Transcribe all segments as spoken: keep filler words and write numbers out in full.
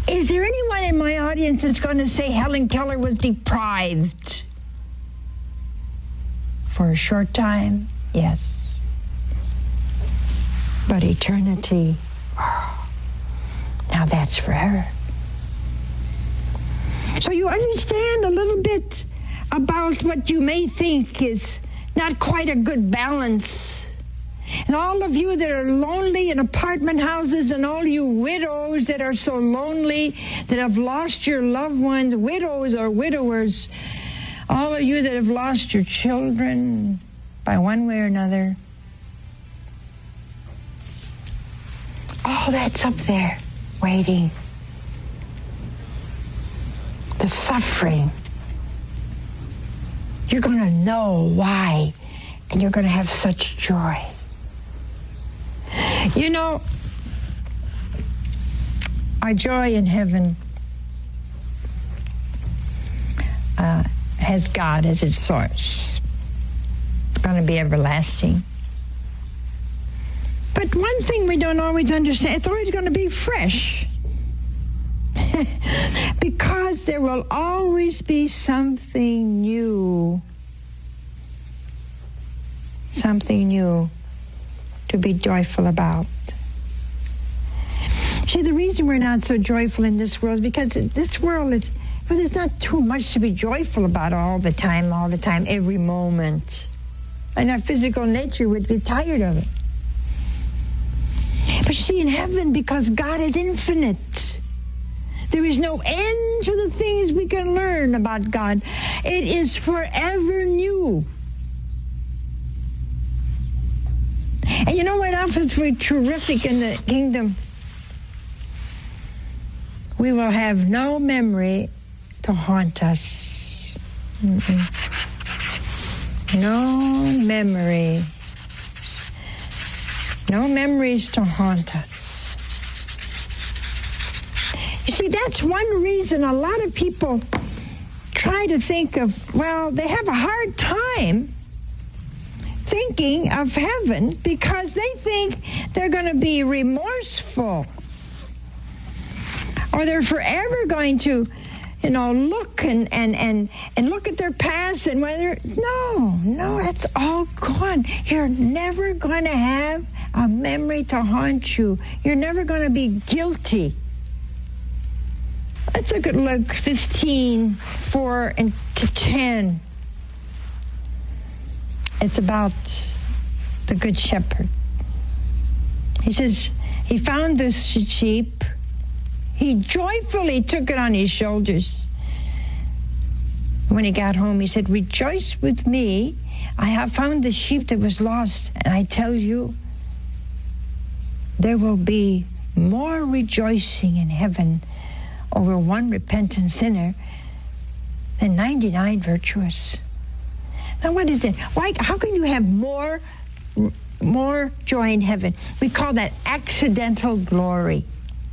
Is there anyone in my audience that's going to say Helen Keller was deprived? For a short time, yes. But eternity, oh, now that's forever. So you understand a little bit about what you may think is not quite a good balance. And all of you that are lonely in apartment houses, and all you widows that are so lonely, that have lost your loved ones, widows or widowers, all of you that have lost your children by one way or another, all that's up there waiting. The suffering. You're going to know why, and you're going to have such joy. You know, our joy in heaven uh, has God as its source. It's going to be everlasting. But one thing we don't always understand, it's always going to be fresh. Because there will always be something new. Something new to be joyful about. See, the reason we're not so joyful in this world is because this world is, well, there's not too much to be joyful about all the time, all the time, every moment. And our physical nature would be tired of it. But you see, in heaven, because God is infinite, there is no end to the things we can learn about God. It is forever new. And you know what else is very terrific in the kingdom? We will have no memory to haunt us. Mm-mm. No memory. No memories to haunt us. You see, that's one reason a lot of people try to think of, well, they have a hard time thinking of heaven because they think they're going to be remorseful, or they're forever going to, you know, look and, and, and, and look at their past and whether, no, no, it's all gone. You're never going to have a memory to haunt you. You're never going to be guilty. Let's look at Luke fifteen, four and to ten. It's about the Good Shepherd. He says, he found this sheep. He joyfully took it on his shoulders. When he got home, he said, rejoice with me. I have found the sheep that was lost. And I tell you, there will be more rejoicing in heaven over one repentant sinner than ninety-nine virtuous. Now, what is it? Why? How can you have more, more joy in heaven? We call that accidental glory.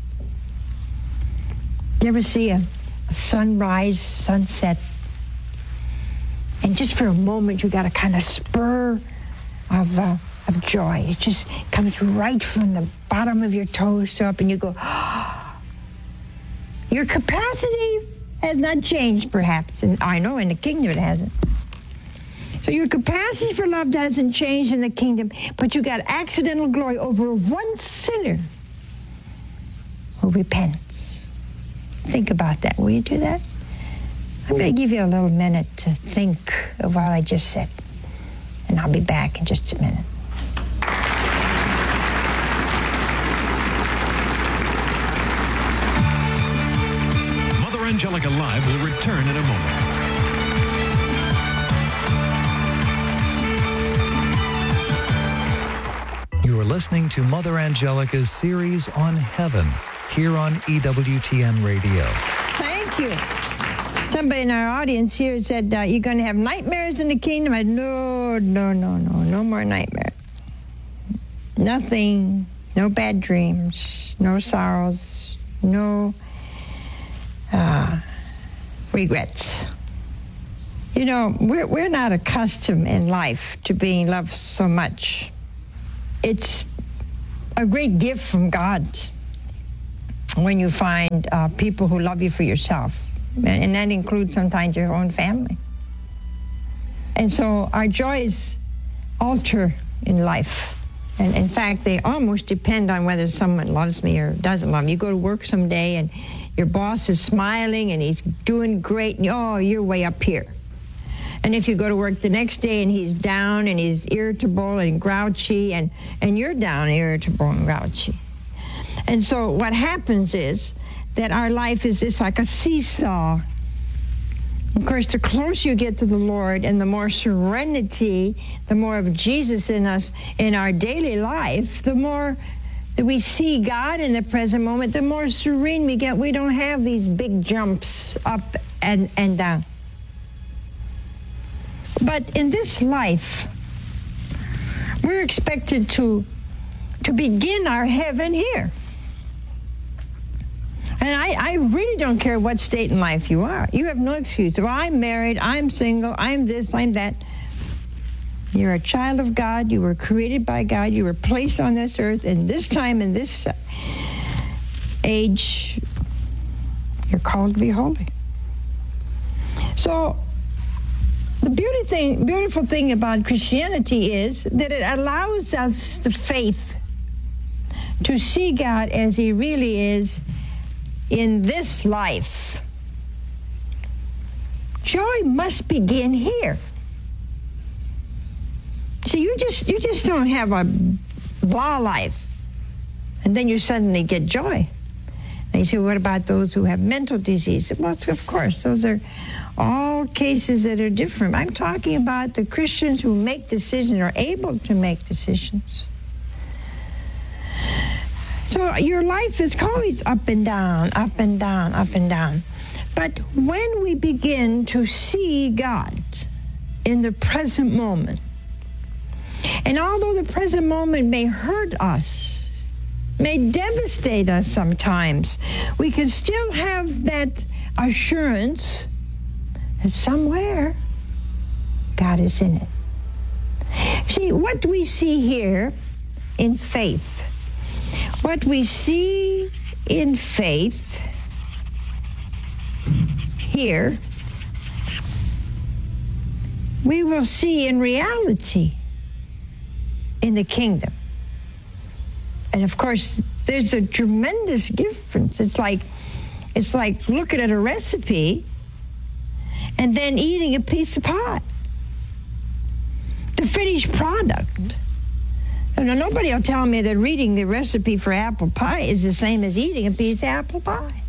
You ever see a, a sunrise, sunset, and just for a moment you got a kind of spur of uh, of joy? It just comes right from the bottom of your toes up, and you go, oh. Your capacity has not changed, perhaps, and I know in the kingdom it hasn't. So your capacity for love hasn't changed in the kingdom, but you got accidental glory over one sinner who repents. Think about that. Will you do that? I'm going to give you a little minute to think of what I just said, and I'll be back in just a minute. Mother Angelica Live will return in a moment. You are listening to Mother Angelica's series on heaven here on E W T N Radio. Thank you. Somebody in our audience here said, uh, you're going to have nightmares in the kingdom. I no, no, no, no, no more nightmares. Nothing, no bad dreams, no sorrows, no uh, regrets. You know, we're, we're not accustomed in life to being loved so much. It's a great gift from God. when you find uh, people who love you for yourself. And, and that includes sometimes your own family. And so our joys alter in life. And in fact, they almost depend on whether someone loves me or doesn't love me. You go to work someday and your boss is smiling and he's doing great, and oh, you're way up here. And if you go to work the next day and he's down and he's irritable and grouchy, and, and you're down, irritable and grouchy. And so what happens is that our life is just like a seesaw. Of course, the closer you get to the Lord and the more serenity, the more of Jesus in us in our daily life, the more that we see God in the present moment, the more serene we get. We don't have these big jumps up and, and down. But in this life, we're expected to, to begin our heaven here. And I, I really don't care what state in life you are. You have no excuse. Well, I'm married, I'm single, I'm this, I'm that. You're a child of God. You were created by God. You were placed on this earth. And this time, in this age, you're called to be holy. So the beauty thing, beautiful thing about Christianity is that it allows us the faith to see God as he really is in this life. Joy must begin here. See, you just you just don't have a blah life, and then you suddenly get joy. And you say, well, what about those who have mental disease? Well, of course, those are all cases that are different. I'm talking about the Christians who make decisions, are able to make decisions. So your life is always up and down, up and down, up and down. But when we begin to see God in the present moment, and although the present moment may hurt us, may devastate us sometimes, we can still have that assurance that somewhere God is in it. See, what we see here in faith, what we see in faith here, we will see in reality in the kingdom. And of course, there's a tremendous difference. It's like it's like looking at a recipe and then eating a piece of pie. The finished product. Now, nobody will tell me that reading the recipe for apple pie is the same as eating a piece of apple pie.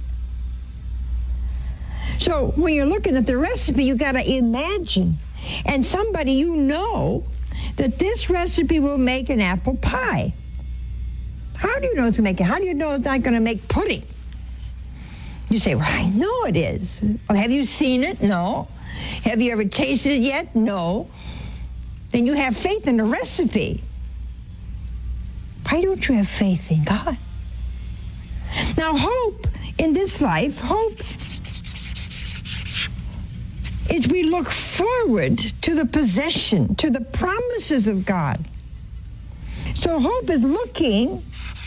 So when you're looking at the recipe, you got to imagine, and somebody you know, that this recipe will make an apple pie. How do you know it's going to make it? How do you know it's not going to make pudding? You say, well, I know it is. Well, have you seen it? No. Have you ever tasted it yet? No. Then you have faith in the recipe. Why don't you have faith in God? Now, hope in this life, hope is we look forward to the possession, to the promises of God. So hope is looking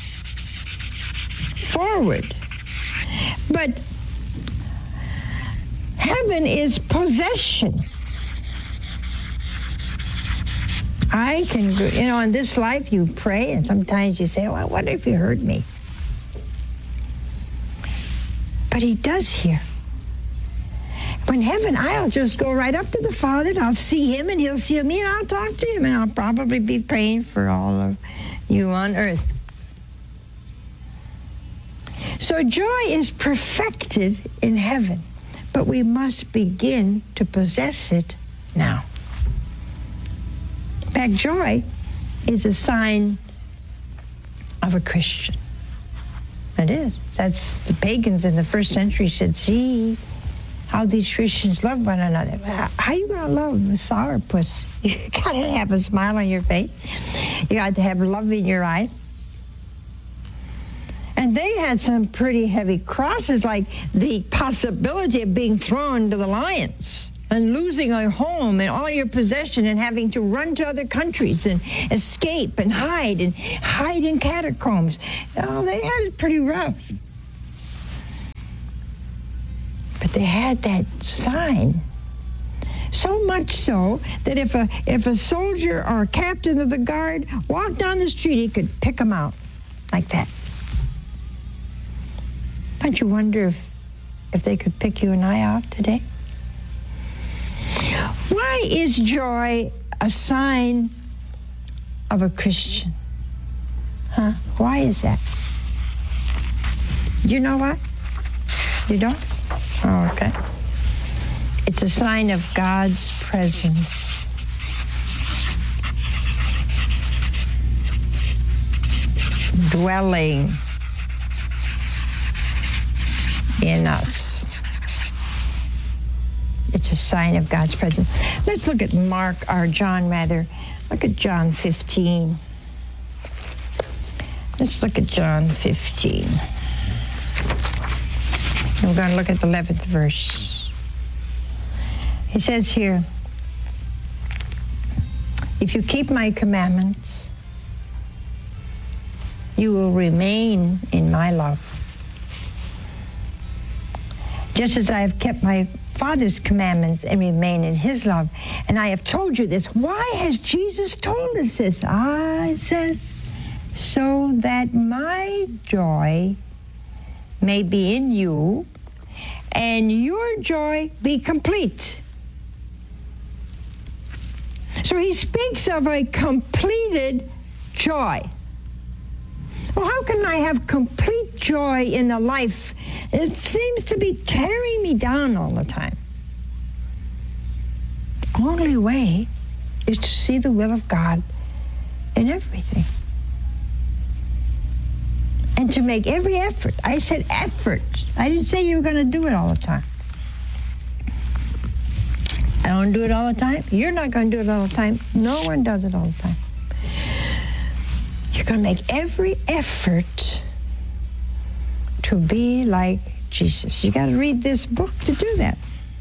forward. But heaven is possession. I can, go, you know, in this life you pray, and sometimes you say, well, I wonder if he heard me. But he does hear. When heaven, I'll just go right up to the Father, and I'll see him, and he'll see me, and I'll talk to him, and I'll probably be praying for all of you on earth. So joy is perfected in heaven, but we must begin to possess it now. In fact, joy is a sign of a Christian. It is. That's the pagans in the first century said, see how these Christians love one another. How are you going to love a sourpuss? You got to have a smile on your face. You got to have love in your eyes. And they had some pretty heavy crosses, like the possibility of being thrown to the lions and losing a home and all your possession and having to run to other countries and escape and hide and hide in catacombs. Oh, they had it pretty rough. they had that sign. So much so that if a if a soldier or a captain of the guard walked down the street, he could pick them out like that. Don't you wonder if, if they could pick you and I out today? Why is joy a sign of a Christian? Huh? Why is that? Do you know why? You don't? Oh, okay. It's a sign of God's presence. Dwelling in us. It's a sign of God's presence. Let's look at Mark, or John rather. Look at John fifteen. Let's look at John fifteen. And we're going to look at the eleventh verse. He says here, if you keep my commandments, you will remain in my love. Just as I have kept my Father's commandments and remain in his love. And I have told you this. Why has Jesus told us this? Ah, it says, so that my joy may be in you and your joy be complete. So he speaks of a completed joy. Well, how can I have complete joy in a life? It seems to be tearing me down all the time. The only way is to see the will of God in everything. And to make every effort. I said effort. I didn't say you were going to do it all the time. I don't do it all the time. You're not going to do it all the time. No one does it all the time. You're going to make every effort to be like Jesus. You got to read this book to do that.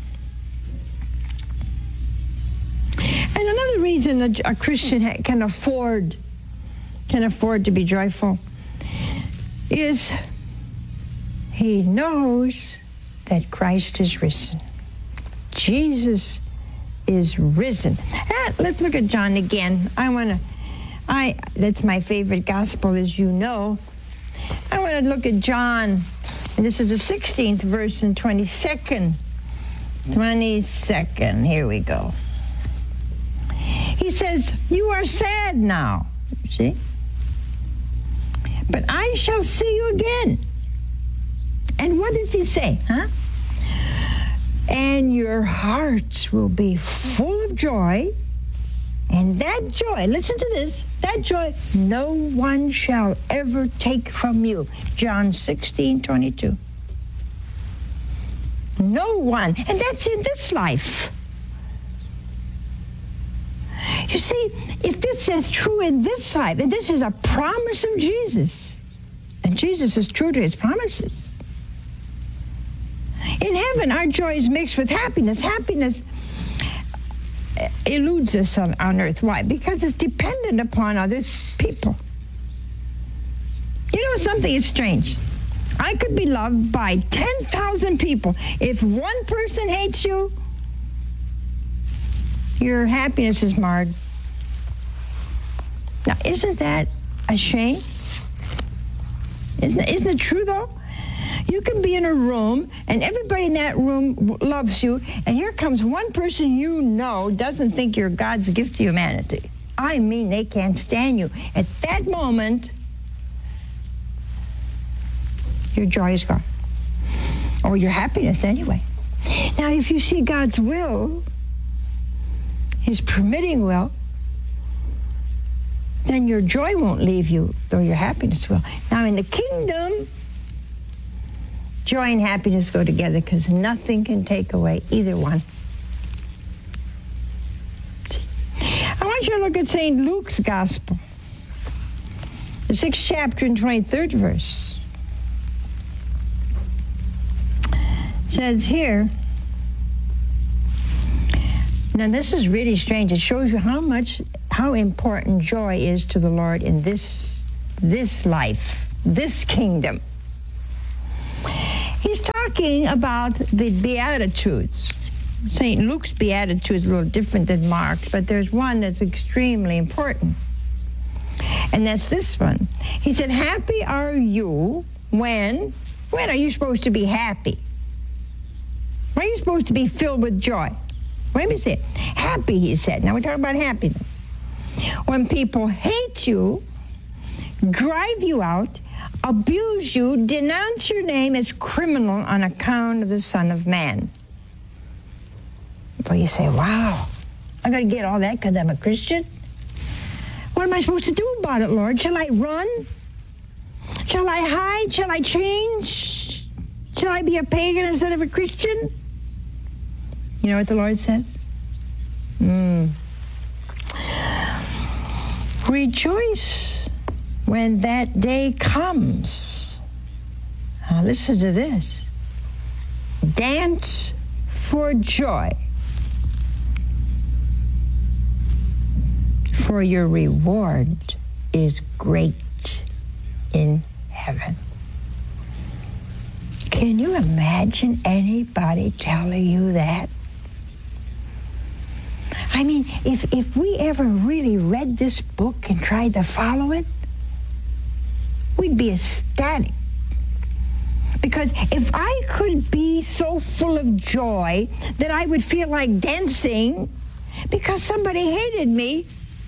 And another reason a, a Christian ha- can afford can afford to be joyful is he knows that Christ is risen. Jesus is risen. Ah, let's look at John again. I want to, I that's my favorite gospel, as you know. I want to look at John, and this is the sixteenth verse and twenty-second. twenty-second, here we go. He says, you are sad now, see? But I shall see you again. And what does he say, huh? And your hearts will be full of joy. And that joy, listen to this, that joy no one shall ever take from you. John sixteen twenty-two. No one. And that's in this life. You see, if this is true in this life, and this is a promise of Jesus, and Jesus is true to his promises. In heaven, our joy is mixed with happiness. Happiness eludes us on, on earth. Why? Because it's dependent upon other people. You know something is strange. I could be loved by ten thousand people. If one person hates you, your happiness is marred. Now, isn't that a shame? Isn't it, isn't it true, though? You can be in a room, and everybody in that room loves you, and here comes one person you know doesn't think you're God's gift to humanity. I mean, they can't stand you. At that moment, your joy is gone. Or your happiness, anyway. Now, if you see God's will, his permitting will, then your joy won't leave you, though your happiness will. Now, in the kingdom, joy and happiness go together because nothing can take away either one. I want you to look at Saint Luke's Gospel, the sixth chapter and twenty-third verse. It says here, now this is really strange. It shows you how much, how important joy is to the Lord in this, this life, this kingdom. He's talking talking about the Beatitudes. Saint Luke's Beatitudes is a little different than Mark's, but there's one that's extremely important. And that's this one. He said, happy are you when, when are you supposed to be happy? When are you supposed to be filled with joy? Let me say it. Happy, he said. Now we're talking about happiness. When people hate you, drive you out, abuse you, denounce your name as criminal on account of the Son of Man. Well, you say, wow, I got to get all that because I'm a Christian? What am I supposed to do about it, Lord? Shall I run? Shall I hide? Shall I change? Shall I be a pagan instead of a Christian? You know what the Lord says? Mm. Rejoice when that day comes. Now listen to this. Dance for joy, for your reward is great in heaven. Can you imagine anybody telling you that? I mean, if, if we ever really read this book and tried to follow it, we'd be ecstatic. Because if I could be so full of joy that I would feel like dancing because somebody hated me,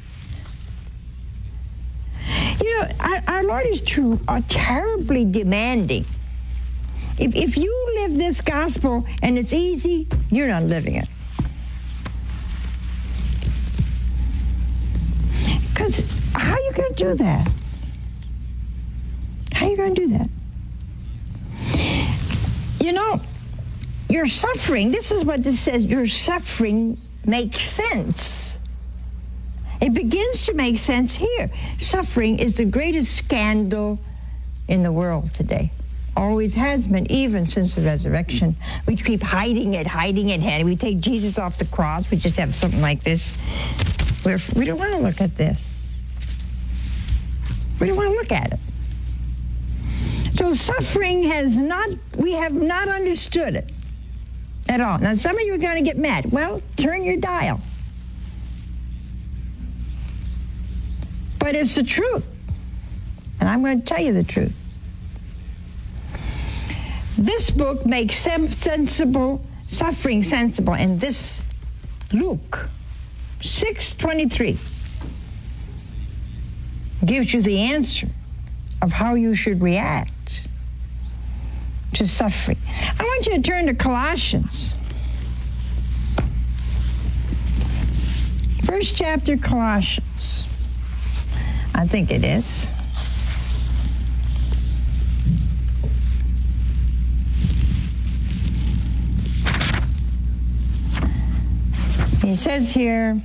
you know, our, our Lord is true, are terribly demanding. If, if you live this gospel and it's easy, you're not living it. Because how are you going to do that? How are you going to do that? You know, your suffering, this is what this says, your suffering makes sense. It begins to make sense here. Suffering is the greatest scandal in the world today. Always has been, even since the resurrection. We keep hiding it, hiding it, and we take Jesus off the cross. We just have something like this. We're, we don't want to look at this. We don't want to look at it. So suffering has not, we have not understood it at all. Now, some of you are going to get mad. Well, turn your dial. But it's the truth. And I'm going to tell you the truth. This book makes sensible, suffering sensible. And this, Luke six twenty-three, gives you the answer of how you should react to suffering. I want you to turn to Colossians. First chapter, Colossians. I think it is. He says here,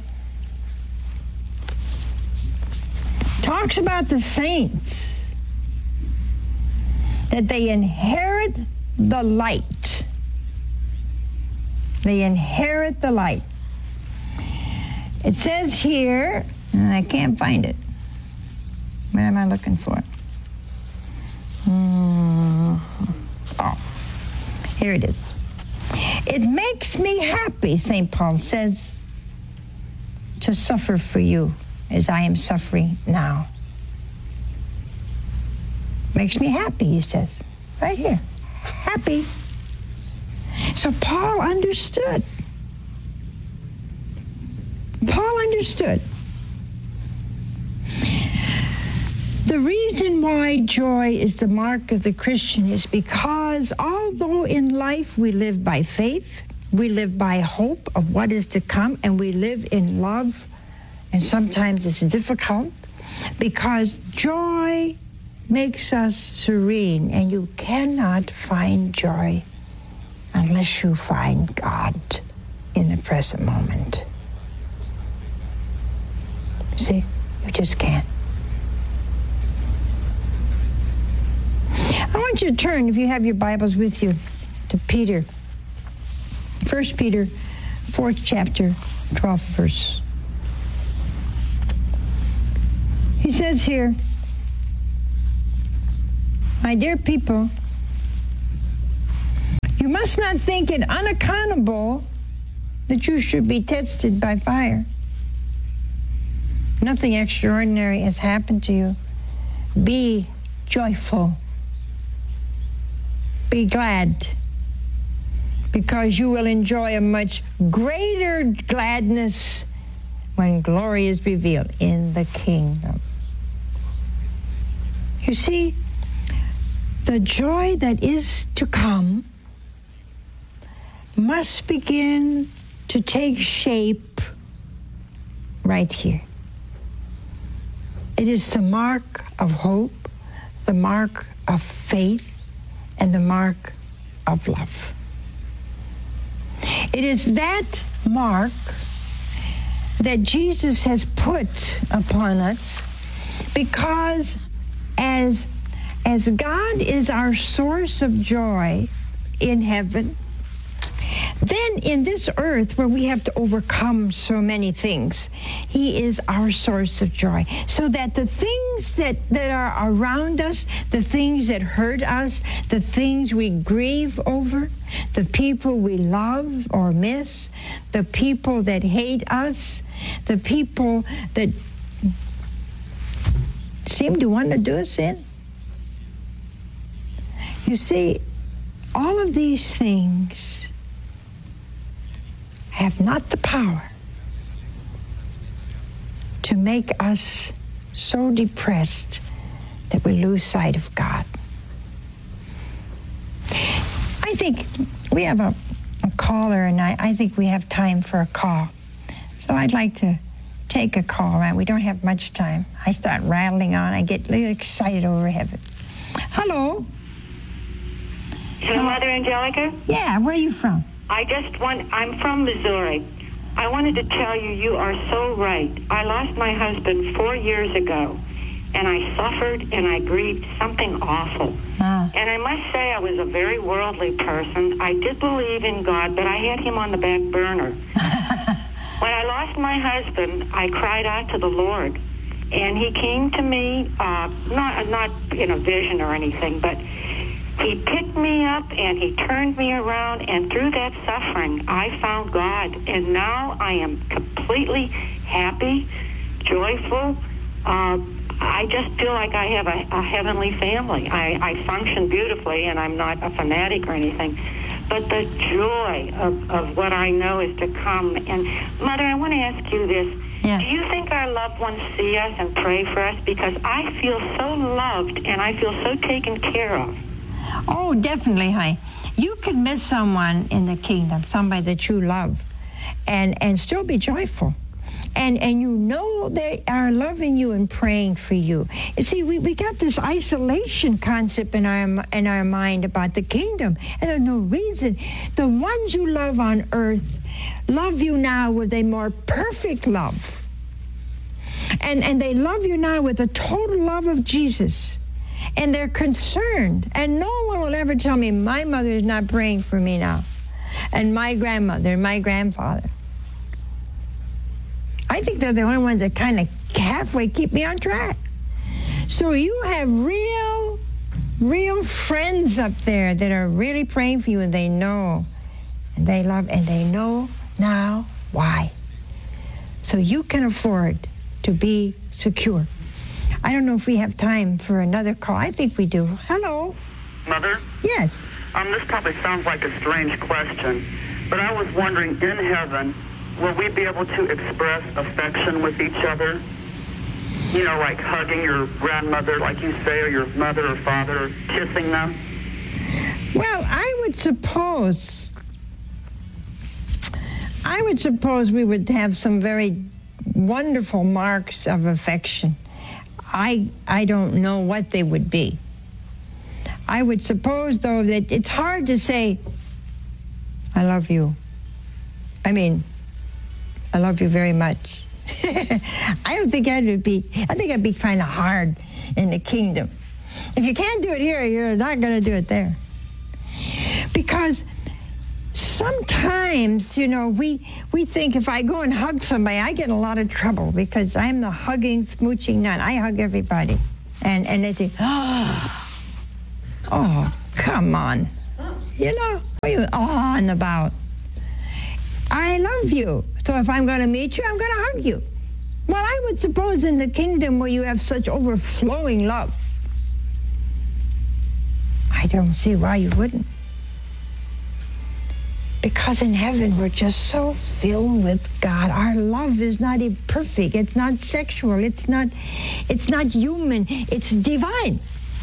talks about the saints, that they inherit the light. They inherit the light. It says here, and I can't find it. Where am I looking for? Mm. Oh, here it is. It makes me happy, Saint Paul says, to suffer for you as I am suffering now. Makes me happy, he says, right here. Happy. So Paul understood. Paul understood. The reason why joy is the mark of the Christian is because although in life we live by faith, we live by hope of what is to come, and we live in love, and sometimes it's difficult, because joy makes us serene, and you cannot find joy unless you find God in the present moment. See, you just can't. I want you to turn, if you have your Bibles with you, to Peter. First Peter, fourth chapter, twelfth verse. He says here, my dear people, You must not think it unaccountable that you should be tested by fire. Nothing extraordinary has happened to you. Be joyful. Be glad, because you will enjoy a much greater gladness when glory is revealed in the kingdom. You see, the joy that is to come must begin to take shape right here. It is the mark of hope, the mark of faith, and the mark of love. It is that mark that Jesus has put upon us, because as, as God is our source of joy in heaven, then in this earth where we have to overcome so many things, he is our source of joy. So that the things that, that are around us, the things that hurt us, the things we grieve over, the people we love or miss, the people that hate us, the people that seem to want to do us in. You see, all of these things have not the power to make us so depressed that we lose sight of God. I think we have a, a caller, and I, I think we have time for a call. So I'd like to take a call, right? We don't have much time. I start rattling on. I get really excited over heaven. Hello? Hello, Mother Angelica? Yeah, where are you from? I just want, I'm from Missouri. I wanted to tell you, you are so right. I lost my husband four years ago, and I suffered and I grieved something awful. Ah. And I must say I was a very worldly person. I did believe in God, but I had him on the back burner. When I lost my husband, I cried out to the Lord, and he came to me, uh, not, not in a vision or anything, but he picked me up and he turned me around, and through that suffering, I found God. And now I am completely happy, joyful. Uh, I just feel like I have a, a heavenly family. I, I function beautifully, and I'm not a fanatic or anything. But the joy of, of what I know is to come. And, Mother, I want to ask you this. Yeah. Do you think our loved ones see us and pray for us? Because I feel so loved and I feel so taken care of. Oh, definitely, honey. You can miss someone in the kingdom, somebody that you love, and, and still be joyful. And and you know they are loving you and praying for you. You see, we, we got this isolation concept in our, in our mind about the kingdom, and there's no reason. The ones you love on earth love you now with a more perfect love. And, and they love you now with a total love of Jesus. And they're concerned. And no one will ever tell me, my mother is not praying for me now. And my grandmother, and my grandfather. I think they're the only ones that kind of halfway keep me on track. So you have real, real friends up there that are really praying for you, and they know, and they love, and they know now why. So you can afford to be secure. I don't know if we have time for another call. I think we do. Hello? Mother? Yes. Um, this probably sounds like a strange question, but I was wondering, in heaven, will we be able to express affection with each other? You know, like hugging your grandmother, like you say, or your mother or father, or kissing them? Well, I would suppose, I would suppose we would have some very wonderful marks of affection. I I don't know what they would be. I would suppose, though, that it's hard to say, I love you. I mean, I love you very much. I don't think that would be, I think it'd be kind of hard in the kingdom. If you can't do it here, you're not going to do it there. Because sometimes, you know, we we think if I go and hug somebody, I get in a lot of trouble because I'm the hugging, smooching nun. I hug everybody. And, and they think, oh, oh, come on. You know? What are you on about? I love you. So if I'm going to meet you, I'm going to hug you. Well, I would suppose in the kingdom where you have such overflowing love, I don't see why you wouldn't. Because in heaven, we're just so filled with God. Our love is not imperfect. It's not sexual. It's not, it's not human. It's divine.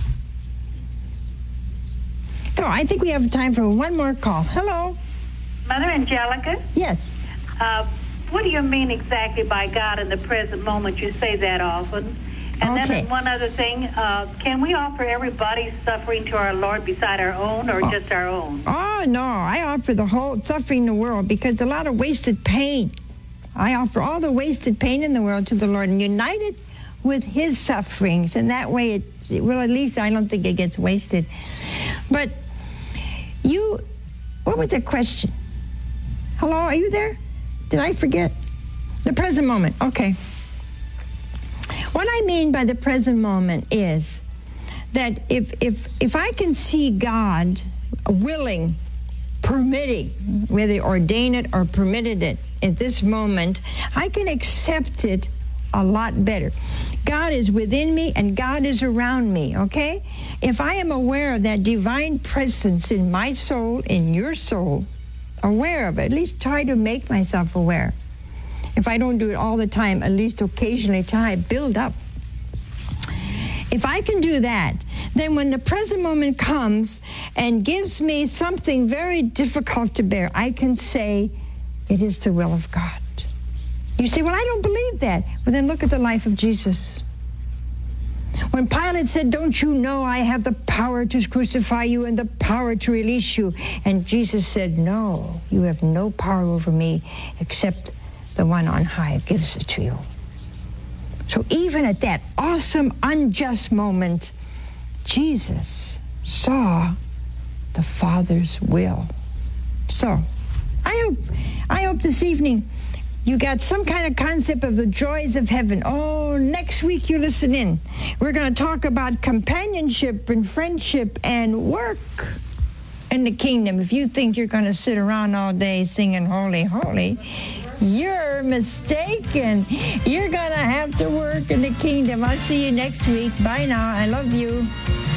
So I think we have time for one more call. Hello. Mother Angelica? Yes. Uh, what do you mean exactly by God in the present moment? You say that often. And Okay. then one other thing, uh, can we offer everybody's suffering to our Lord beside our own, or Oh. just our own? Oh, no. I offer the whole suffering in the world because a lot of wasted pain. I offer all the wasted pain in the world to the Lord and unite it with his sufferings. And that way, it, it well, at least I don't think it gets wasted. But you, what was the question? Hello, are you there? Did I forget? The present moment. Okay. What I mean by the present moment is that if if if I can see God willing, permitting, whether he ordained it or permitted it at this moment, I can accept it a lot better. God is within me and God is around me, okay? If I am aware of that divine presence in my soul, in your soul, aware of it, at least try to make myself aware. If I don't do it all the time, at least occasionally try to build up. If I can do that, then when the present moment comes and gives me something very difficult to bear, I can say, it is the will of God. You say, well, I don't believe that. Well, then look at the life of Jesus. When Pilate said, don't you know I have the power to crucify you and the power to release you? And Jesus said, no, you have no power over me except the one on high gives it to you. So even at that awesome, unjust moment, Jesus saw the Father's will. So I hope, I hope this evening you got some kind of concept of the joys of heaven. Oh, next week you listen in. We're going to talk about companionship and friendship and work in the kingdom. If you think you're going to sit around all day singing holy, holy, you're mistaken. You're going to have to work in the kingdom. I'll see you next week. Bye now. I love you.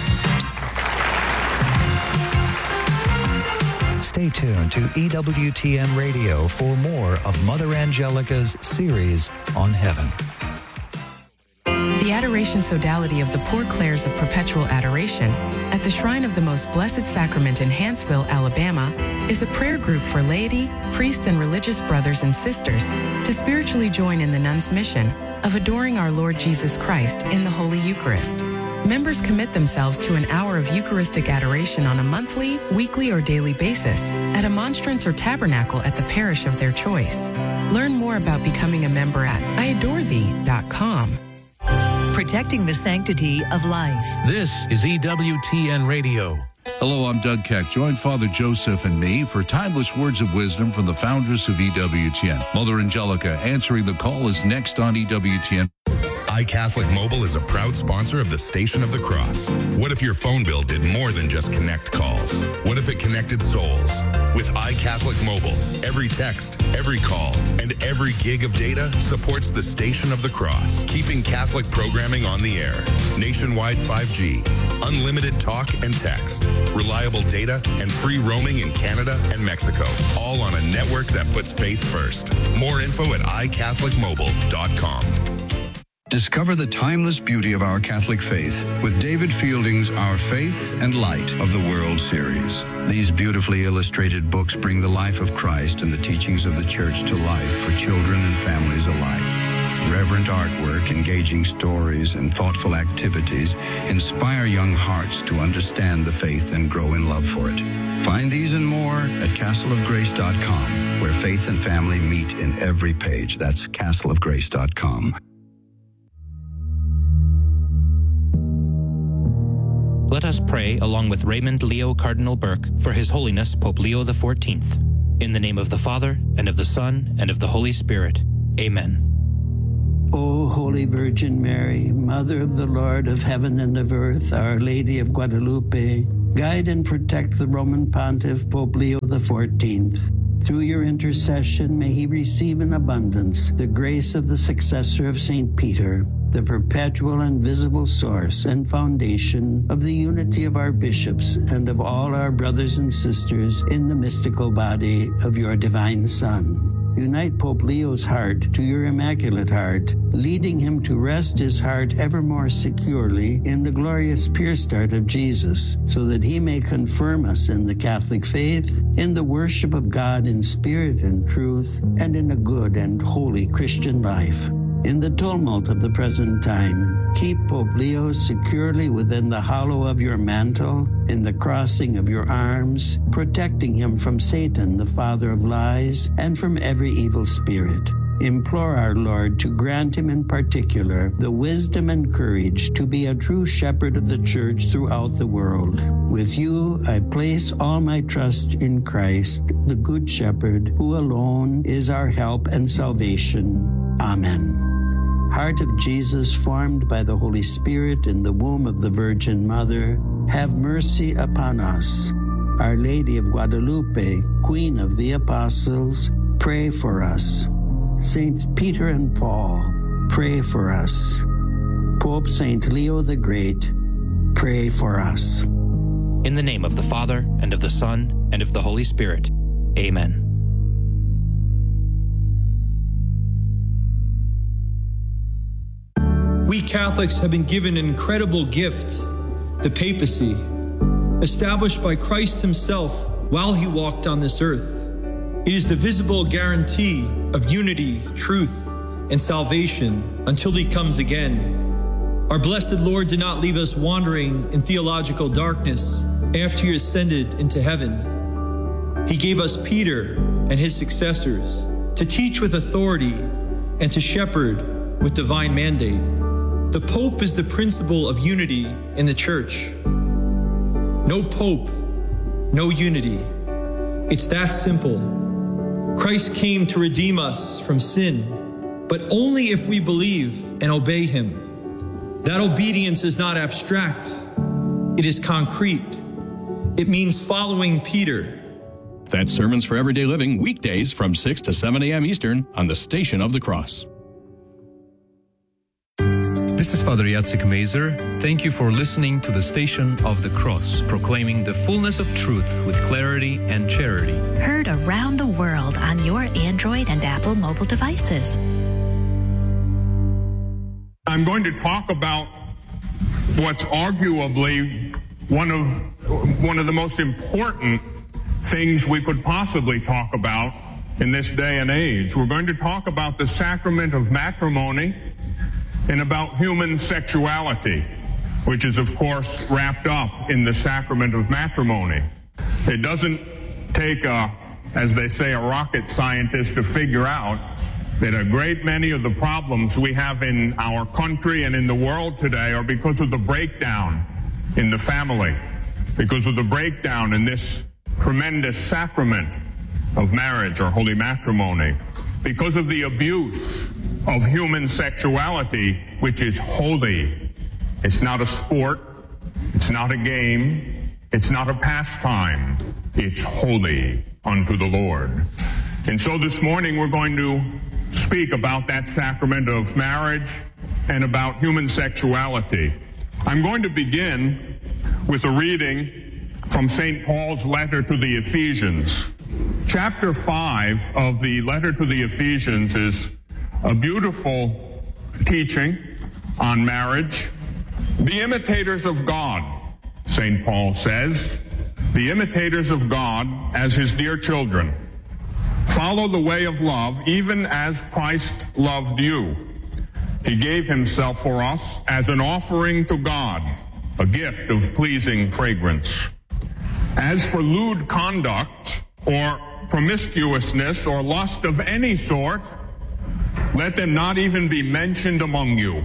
Stay tuned to E W T N Radio for more of Mother Angelica's series on heaven. The Adoration Sodality of the Poor Clares of Perpetual Adoration at the Shrine of the Most Blessed Sacrament in Hanceville, Alabama, is a prayer group for laity, priests, and religious brothers and sisters to spiritually join in the nuns' mission of adoring our Lord Jesus Christ in the Holy Eucharist. Members commit themselves to an hour of Eucharistic adoration on a monthly, weekly, or daily basis at a monstrance or tabernacle at the parish of their choice. Learn more about becoming a member at I adore thee dot com. Protecting the sanctity of life. This is E W T N Radio. Hello, I'm Doug Keck. Join Father Joseph and me for timeless words of wisdom from the foundress of E W T N. Mother Angelica answering the call is next on E W T N. iCatholic Mobile is a proud sponsor of the Station of the Cross. What if your phone bill did more than just connect calls? What if it connected souls? With iCatholic Mobile, every text, every call, and every gig of data supports the Station of the Cross, keeping Catholic programming on the air. Nationwide five G, unlimited talk and text, reliable data, and free roaming in Canada and Mexico, all on a network that puts faith first. More info at i catholic mobile dot com. Discover the timeless beauty of our Catholic faith with David Fielding's Our Faith and Light of the World series. These beautifully illustrated books bring the life of Christ and the teachings of the Church to life for children and families alike. Reverent artwork, engaging stories, and thoughtful activities inspire young hearts to understand the faith and grow in love for it. Find these and more at castle of grace dot com, where faith and family meet in every page. That's castle of grace dot com. Let us pray along with Raymond Leo Cardinal Burke for His Holiness Pope Leo the fourteenth. In the name of the Father, and of the Son, and of the Holy Spirit. Amen. O Holy Virgin Mary, Mother of the Lord of heaven and of earth, Our Lady of Guadalupe, Guide and protect the Roman Pontiff, Pope Leo the fourteenth. Through your intercession, may he receive in abundance the grace of the successor of Saint Peter, the perpetual and visible source and foundation of the unity of our bishops and of all our brothers and sisters in the mystical body of your divine Son. Unite Pope Leo's heart to your Immaculate Heart, leading him to rest his heart ever more securely in the glorious pierced heart of Jesus, so that he may confirm us in the Catholic faith, in the worship of God in spirit and truth, and in a good and holy Christian life. In the tumult of the present time, keep Pope Leo securely within the hollow of your mantle, in the crossing of your arms, protecting him from Satan, the father of lies, and from every evil spirit. Implore our Lord to grant him in particular the wisdom and courage to be a true shepherd of the church throughout the world. With you, I place all my trust in Christ, the Good Shepherd, who alone is our help and salvation. Amen. Heart of Jesus, formed by the Holy Spirit in the womb of the Virgin Mother, have mercy upon us. Our Lady of Guadalupe, Queen of the Apostles, pray for us. Saints Peter and Paul, pray for us. Pope Saint Leo the Great, pray for us. In the name of the Father, and of the Son, and of the Holy Spirit. Amen. We Catholics have been given an incredible gift, the papacy, established by Christ himself while he walked on this earth. It is the visible guarantee of unity, truth, and salvation until he comes again. Our blessed Lord did not leave us wandering in theological darkness after he ascended into heaven. He gave us Peter and his successors to teach with authority and to shepherd with divine mandate. The Pope is the principle of unity in the Church. No Pope, no unity. It's that simple. Christ came to redeem us from sin, but only if we believe and obey him. That obedience is not abstract. It is concrete. It means following Peter. That's Sermons for Everyday Living, weekdays from six to seven a.m. Eastern on the Station of the Cross. This is Father Jacek Mazer. Thank you for listening to the Station of the Cross, proclaiming the fullness of truth with clarity and charity. Heard around the world on your Android and Apple mobile devices. I'm going to talk about what's arguably one of one of the most important things we could possibly talk about in this day and age. We're going to talk about the sacrament of matrimony and about human sexuality, which is, of course, wrapped up in the sacrament of matrimony. It doesn't take, a, as they say, a rocket scientist to figure out that a great many of the problems we have in our country and in the world today are because of the breakdown in the family, because of the breakdown in this tremendous sacrament of marriage or holy matrimony, because of the abuse of human sexuality, which is holy. It's not a sport. It's not a game. It's not a pastime. It's holy unto the Lord. And so this morning we're going to speak about that sacrament of marriage and about human sexuality. I'm going to begin with a reading from Saint Paul's letter to the Ephesians. Chapter five of the letter to the Ephesians is a beautiful teaching on marriage. Be imitators of God, Saint Paul says. Be imitators of God as his dear children. Follow the way of love, even as Christ loved you. He gave himself for us as an offering to God, a gift of pleasing fragrance. As for lewd conduct, or promiscuousness, or lust of any sort, let them not even be mentioned among you.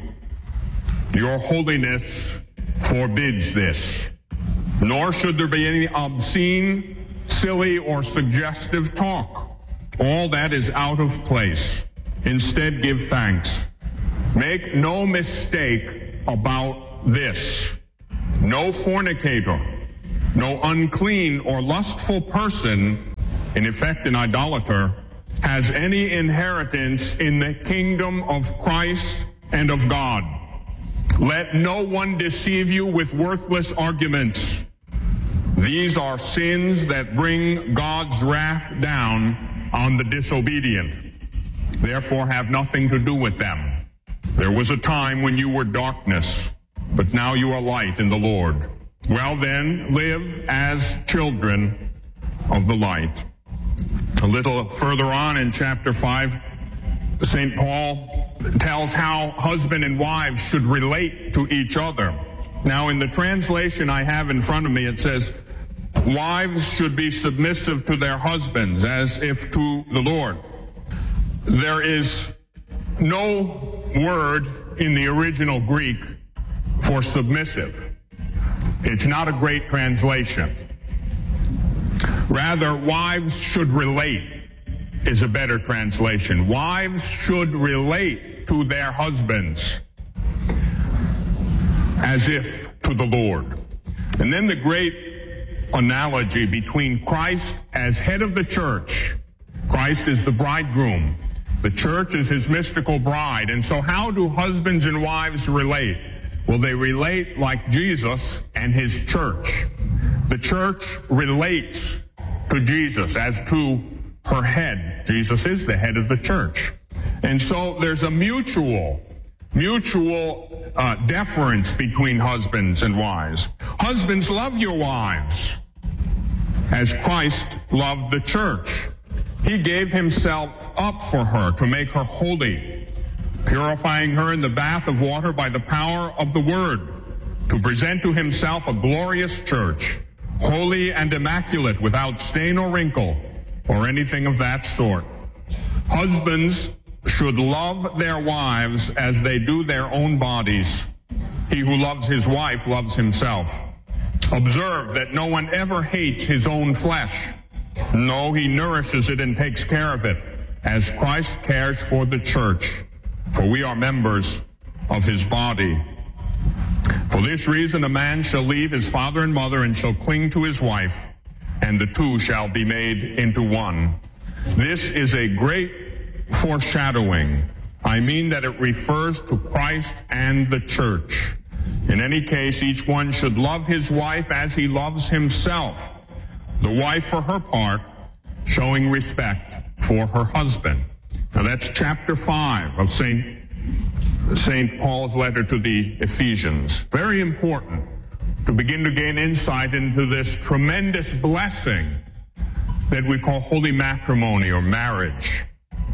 Your holiness forbids this. Nor should there be any obscene, silly, or suggestive talk. All that is out of place. Instead, give thanks. Make no mistake about this. No fornicator, No unclean or lustful person, in effect an idolater, has any inheritance in the kingdom of Christ and of God. Let no one deceive you with worthless arguments. These are sins that bring God's wrath down on the disobedient. Therefore, have nothing to do with them. There was a time when you were darkness, but now you are light in the Lord. Well then, live as children of the light. A little further on in chapter five, Saint Paul tells how husband and wives should relate to each other. Now, in the translation I have in front of me, it says, wives should be submissive to their husbands as if to the Lord. There is no word in the original Greek for submissive. It's not a great translation. Rather, wives should relate is a better translation. Wives should relate to their husbands as if to the Lord. And then the great analogy between Christ as head of the church. Christ is the bridegroom. The church is his mystical bride. And so how do husbands and wives relate? Well, they relate like Jesus and his church. The church relates to Jesus as to her head. Jesus is the head of the church. And so there's a mutual, mutual uh, deference between husbands and wives. Husbands, love your wives as Christ loved the church. He gave himself up for her to make her holy, purifying her in the bath of water by the power of the word, to present to himself a glorious church, holy and immaculate, without stain or wrinkle or anything of that sort. Husbands should love their wives as they do their own bodies. He who loves his wife loves himself. Observe that no one ever hates his own flesh. No, he nourishes it and takes care of it, as Christ cares for the church, for we are members of his body. For this reason a man shall leave his father and mother and shall cling to his wife, and the two shall be made into one. This is a great foreshadowing. I mean that it refers to Christ and the church. In any case, each one should love his wife as he loves himself. The wife, for her part, showing respect for her husband. Now that's chapter five of Saint Saint Paul's letter to the Ephesians. Very important to begin to gain insight into this tremendous blessing that we call holy matrimony or marriage.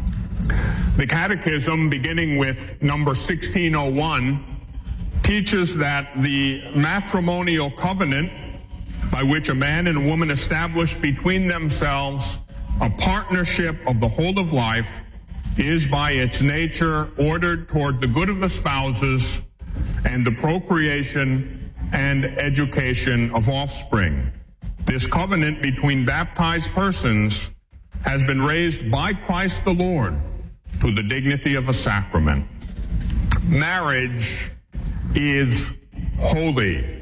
The Catechism, beginning with number sixteen oh one, teaches that the matrimonial covenant by which a man and a woman establish between themselves a partnership of the whole of life is by its nature ordered toward the good of the spouses and the procreation and education of offspring. This covenant between baptized persons has been raised by Christ the Lord to the dignity of a sacrament. Marriage is holy.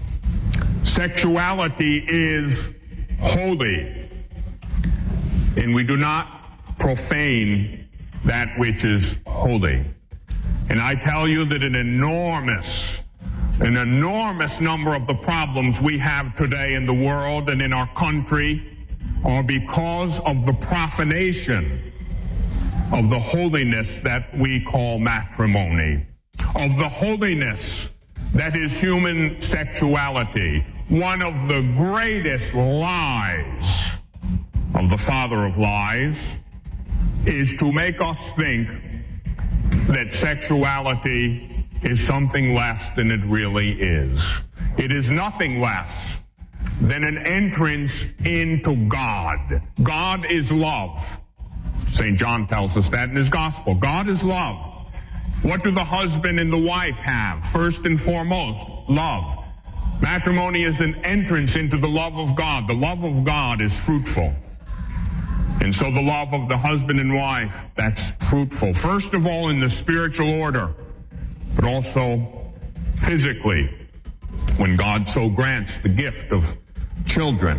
Sexuality is holy. And we do not profane that which is holy. And I tell you that an enormous, an enormous number of the problems we have today in the world and in our country are because of the profanation of the holiness that we call matrimony, of the holiness that is human sexuality. One of the greatest lies of the father of lies is to make us think that sexuality is something less than it really is. It is nothing less than an entrance into God. God is love. Saint John tells us that in his gospel. God is love. What do the husband and the wife have? First and foremost, love. Matrimony is an entrance into the love of God. The love of God is fruitful. And so the love of the husband and wife, that's fruitful. First of all in the spiritual order, but also physically, when God so grants the gift of children.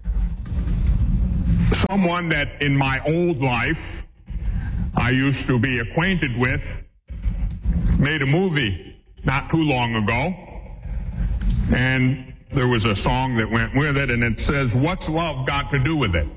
Someone that in my old life I used to be acquainted with made a movie not too long ago, and there was a song that went with it, and it says, "What's love got to do with it?"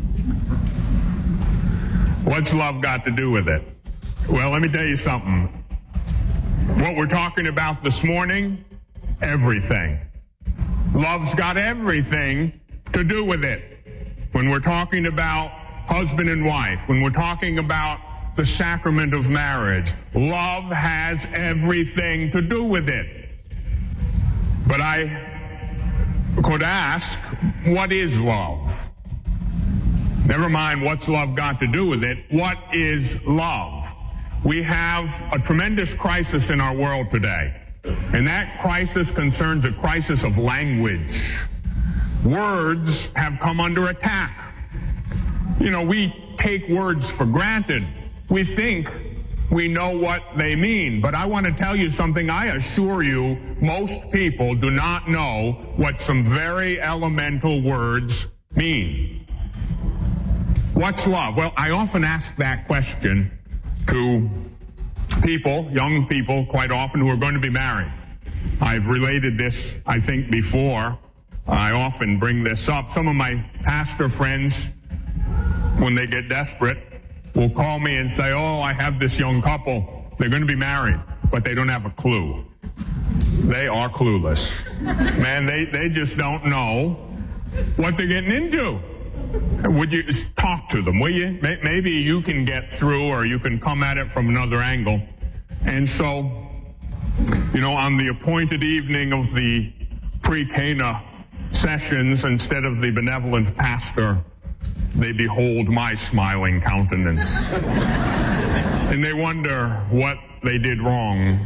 What's love got to do with it? Well, let me tell you something. What we're talking about this morning, everything. Love's got everything to do with it. When we're talking about husband and wife, when we're talking about the sacrament of marriage, love has everything to do with it. But I could ask, what is love? Never mind what's love got to do with it. What is love? We have a tremendous crisis in our world today. And that crisis concerns a crisis of language. Words have come under attack. You know, we take words for granted. We think we know what they mean. But I want to tell you something. I assure you, most people do not know what some very elemental words mean. What's love? Well, I often ask that question to people, young people, quite often, who are going to be married. I've related this, I think, before. I often bring this up. Some of my pastor friends, when they get desperate, will call me and say, "Oh, I have this young couple. They're going to be married, but they don't have a clue." They are clueless. Man, they, they just don't know what they're getting into. Would you talk to them, will you? Maybe you can get through, or you can come at it from another angle. And so, you know, on the appointed evening of the pre-Cana sessions, instead of the benevolent pastor, they behold my smiling countenance. And they wonder what they did wrong.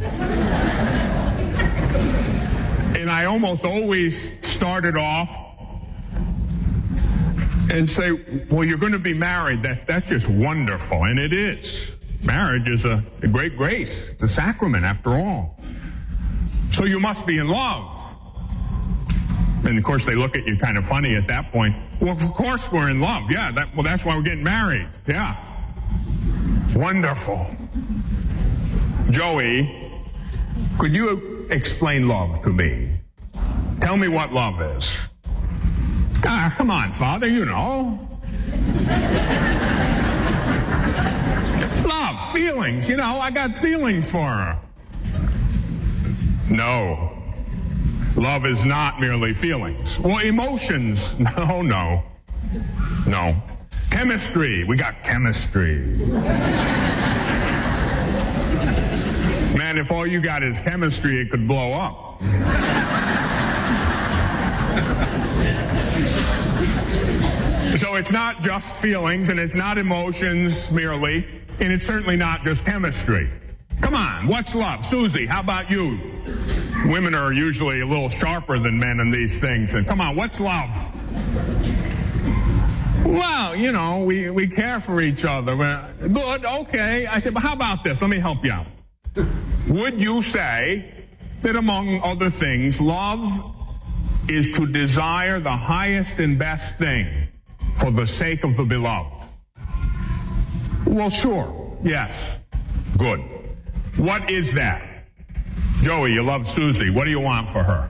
And I almost always started off and say, well, you're going to be married. That, that's just wonderful. And it is. Marriage is a, a great grace. It's a sacrament, after all. So you must be in love. And, of course, they look at you kind of funny at that point. Well, of course we're in love. Yeah, that, well, that's why we're getting married. Yeah. Wonderful. Joey, could you explain love to me? Tell me what love is. Ah, come on, Father, you know. Love, feelings, you know, I got feelings for her. No. Love is not merely feelings. Well, emotions, no, no. No. Chemistry, we got chemistry. Man, if all you got is chemistry, it could blow up. So it's not just feelings, and it's not emotions merely, and it's certainly not just chemistry. Come on, what's love? Susie, how about you? Women are usually a little sharper than men in these things. And come on, what's love? Well, you know, we, we care for each other. Good, okay. I said, but how about this? Let me help you out. Would you say that among other things, love is to desire the highest and best thing for the sake of the beloved? Well, sure. Yes. Good. What is that? Joey, you love Susie. What do you want for her?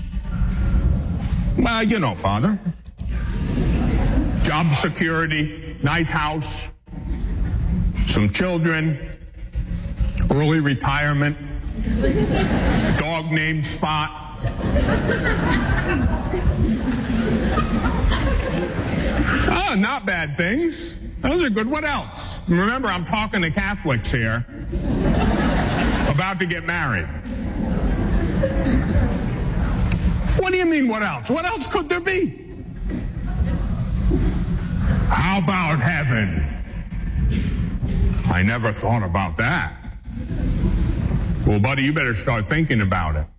Well, you know, Father. Job security, nice house, some children, early retirement, dog named Spot. Oh, not bad things. Those are good. What else? Remember, I'm talking to Catholics here about to get married. What do you mean, what else? What else could there be? How about heaven? I never thought about that. Well, buddy, you better start thinking about it.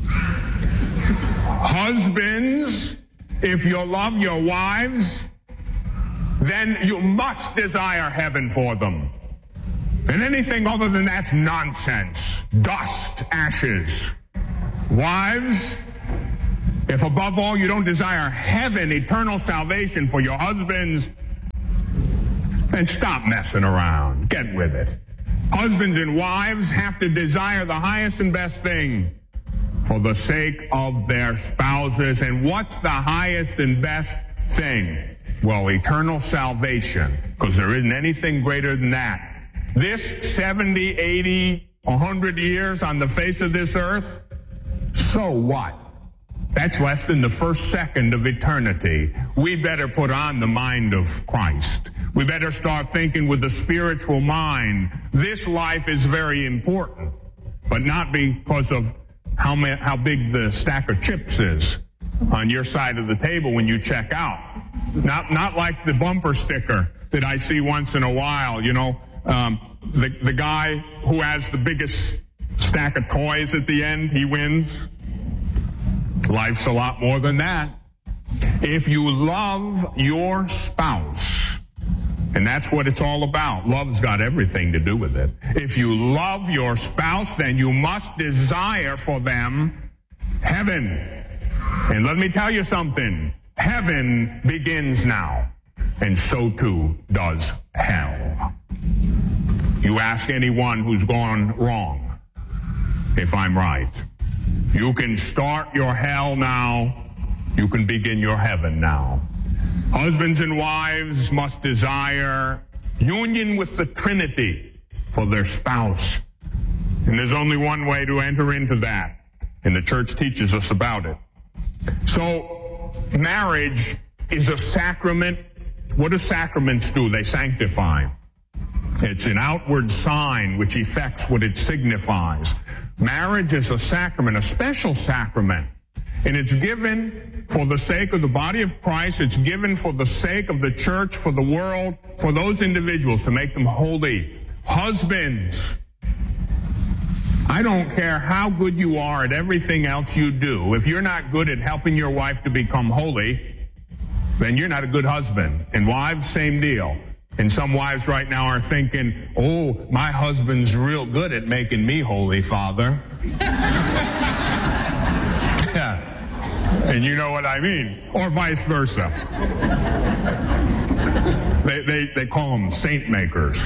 Husbands, if you love your wives, then you must desire heaven for them. And anything other than that's nonsense. Dust, ashes. Wives, if above all you don't desire heaven, eternal salvation for your husbands, then stop messing around. Get with it. Husbands and wives have to desire the highest and best thing for the sake of their spouses. And what's the highest and best thing? Well, eternal salvation, because there isn't anything greater than that. This seventy, eighty, one hundred years on the face of this earth, so what? That's less than the first second of eternity. We better put on the mind of Christ. We better start thinking with the spiritual mind. This life is very important, but not because of how ma- how big the stack of chips is on your side of the table when you check out. Not not like the bumper sticker that I see once in a while, you know, um, the the guy who has the biggest stack of toys at the end, he wins. Life's a lot more than that. If you love your spouse, and that's what it's all about. Love's got everything to do with it. If you love your spouse, then you must desire for them heaven. And let me tell you something. Heaven begins now, and so too does hell. You ask anyone who's gone wrong if I'm right. You can start your hell now. You can begin your heaven now. Husbands and wives must desire union with the Trinity for their spouse. And there's only one way to enter into that, and the church teaches us about it. So, marriage is a sacrament. What do sacraments do? They sanctify. It's an outward sign which effects what it signifies. Marriage is a sacrament, a special sacrament. And it's given for the sake of the body of Christ. It's given for the sake of the church, for the world, for those individuals, to make them holy. Husbands, I don't care how good you are at everything else you do. If you're not good at helping your wife to become holy, then you're not a good husband. And wives, same deal. And some wives right now are thinking, oh, my husband's real good at making me holy, Father. Yeah. And you know what I mean. Or vice versa. They, they, they call them saint makers.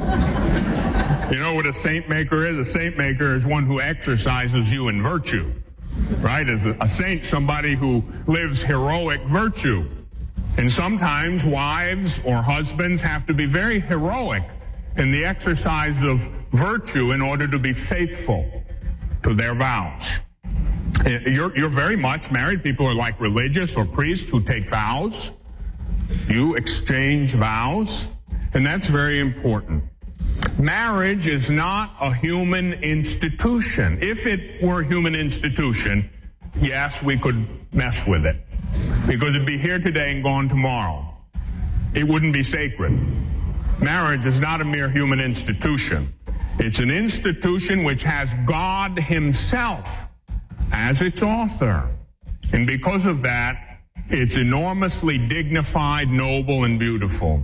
You know what a saint maker is? A saint maker is one who exercises you in virtue. Right? As a, a saint, somebody who lives heroic virtue. And sometimes wives or husbands have to be very heroic in the exercise of virtue in order to be faithful to their vows. You're, you're very much, married people are like religious or priests who take vows. You exchange vows, and that's very important. Marriage is not a human institution. If it were a human institution, yes, we could mess with it. Because it'd be here today and gone tomorrow. It wouldn't be sacred. Marriage is not a mere human institution. It's an institution which has God Himself as its author. And because of that, it's enormously dignified, noble, and beautiful.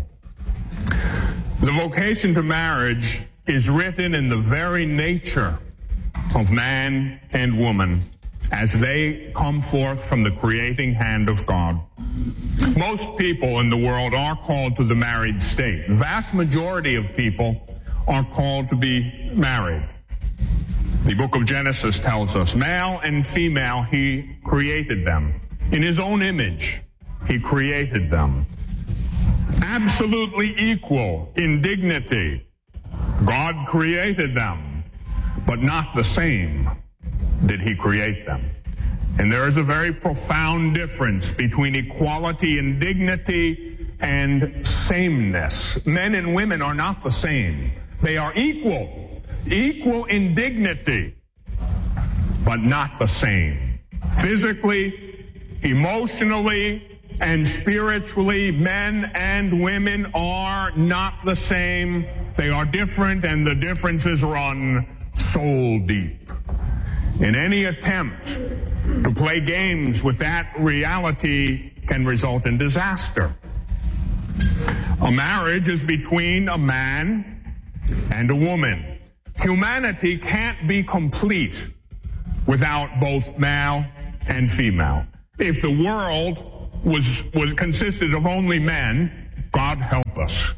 The vocation to marriage is written in the very nature of man and woman as they come forth from the creating hand of God. Most people in the world are called to the married state. The vast majority of people are called to be married. The book of Genesis tells us, male and female, He created them. In His own image, He created them. Absolutely equal in dignity. God created them, but not the same did He create them. And there is a very profound difference between equality in dignity and sameness. Men and women are not the same. They are equal, equal in dignity, but not the same. Physically, emotionally, and spiritually, men and women are not the same. They are different, and the differences run soul deep. In any attempt to play games with that reality can result in disaster. A marriage is between a man and a woman. Humanity can't be complete without both male and female. if the world was, was consisted of only men, God help us.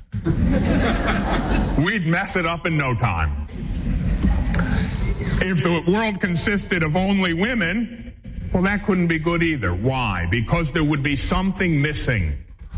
We'd mess it up in no time. If the world consisted of only women, well, that couldn't be good either. Why? Because there would be something missing.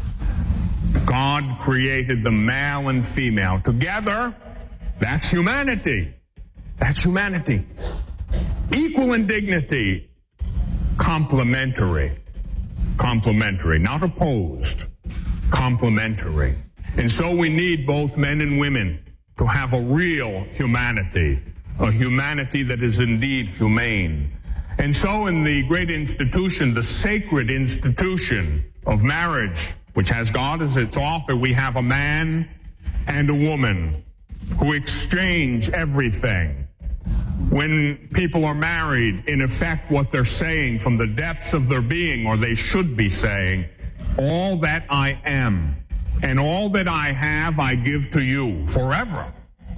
God created the male and female. Together, that's humanity. That's humanity. Equal in dignity. Complementary. Complementary. Not opposed. Complementary. And so we need both men and women to have a real humanity. A humanity that is indeed humane. And so in the great institution, the sacred institution of marriage, which has God as its author, we have a man and a woman who exchange everything. When people are married, in effect, what they're saying from the depths of their being, or they should be saying, all that I am and all that I have I give to you forever,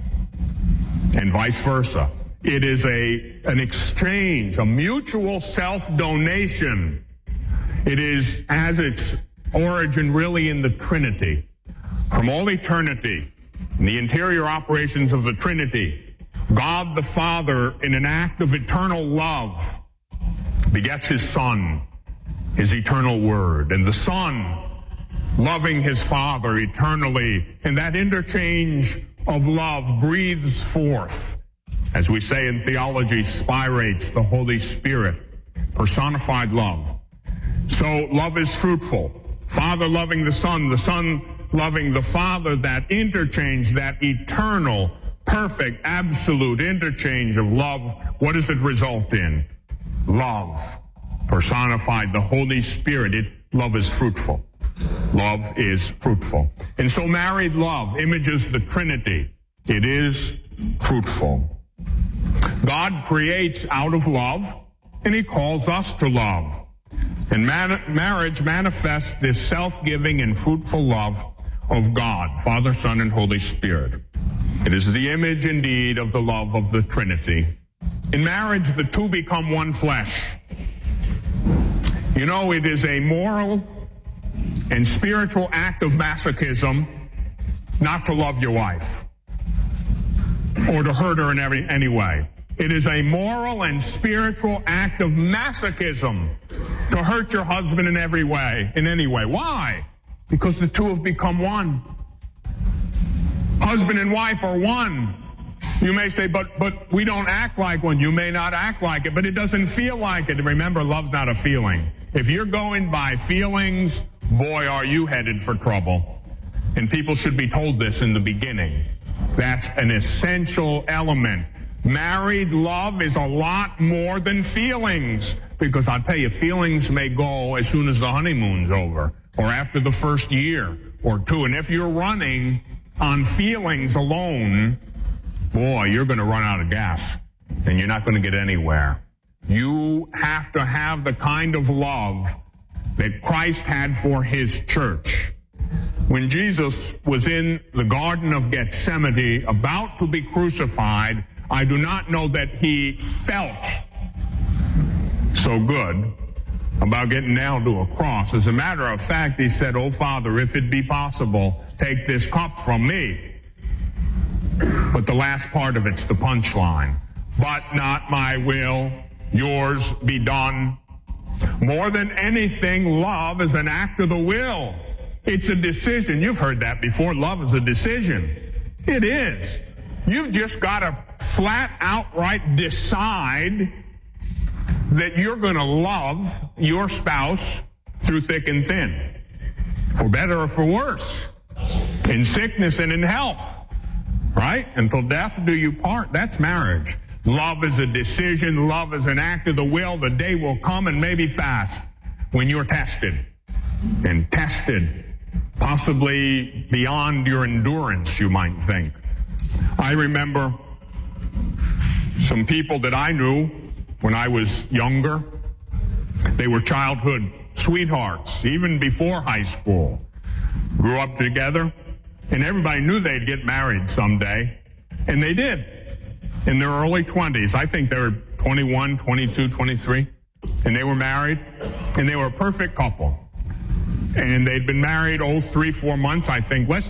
and vice versa. It is a an exchange, a mutual self-donation. It is, has its origin really in the Trinity. From all eternity, in the interior operations of the Trinity, God the Father, in an act of eternal love, begets his Son, his eternal Word. And the Son, loving his Father eternally, and that interchange of love breathes forth, as we say in theology, spirates the Holy Spirit, personified love. So love is fruitful. Father loving the Son, the Son loving the Father, that interchange, that eternal, perfect, absolute interchange of love, what does it result in? Love. Personified the Holy Spirit. It, love is fruitful. Love is fruitful. And so married love images the Trinity. It is fruitful. God creates out of love, and he calls us to love. And man- marriage manifests this self-giving and fruitful love of God, Father, Son, and Holy Spirit. It is the image, indeed, of the love of the Trinity. In marriage, the two become one flesh. You know, it is a moral and spiritual act of masochism not to love your wife or to hurt her in every, any way. It is a moral and spiritual act of masochism to hurt your husband in every way, in any way. Why? Because the two have become one. Husband and wife are one. You may say, but but we don't act like one. You may not act like it, but it doesn't feel like it. Remember, love's not a feeling. If you're going by feelings, boy, are you headed for trouble. And people should be told this in the beginning. That's an essential element. Married love is a lot more than feelings, because I'll tell you, feelings may go as soon as the honeymoon's over or after the first year or two. And if you're running on feelings alone, boy, you're going to run out of gas and you're not going to get anywhere. You have to have the kind of love that Christ had for his church. When Jesus was in the Garden of Gethsemane about to be crucified, I do not know that he felt so good about getting nailed to a cross. As a matter of fact, he said, "Oh, Father, if it be possible, take this cup from me." But the last part of it's the punchline. But not my will, yours be done. More than anything, love is an act of the will. It's a decision. You've heard that before. Love is a decision. It is. You've just got to flat outright decide that you're going to love your spouse through thick and thin, for better or for worse, in sickness and in health, right? Until death do you part. That's marriage. Love is a decision. Love is an act of the will. The day will come, and maybe fast, when you're tested and tested, possibly beyond your endurance, you might think. I remember some people that I knew when I was younger. They were childhood sweethearts, even before high school. Grew up together, and everybody knew they'd get married someday, and they did. In their early twenties. I think they were twenty-one, twenty-two, twenty-three. and they were married, and they were a perfect couple. And they'd been married, oh, three, four months, I think, less